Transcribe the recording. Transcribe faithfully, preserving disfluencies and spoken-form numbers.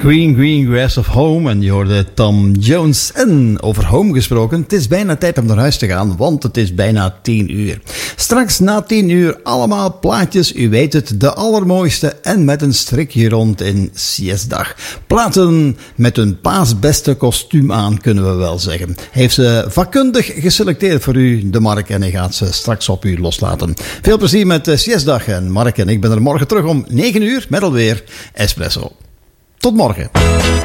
Green Green Grass of Home en je hoorde Tom Jones. En over home gesproken, het is bijna tijd om naar huis te gaan, want het is bijna tien uur. Straks na tien uur allemaal plaatjes, u weet het, de allermooiste en met een strikje rond in Siesdag. Platen met hun paasbeste kostuum aan, kunnen we wel zeggen. Heeft ze vakkundig geselecteerd voor u, de Mark, en hij gaat ze straks op u loslaten. Veel plezier met Siesdag en Mark en ik ben er morgen terug om negen uur met alweer Espresso. Tot morgen.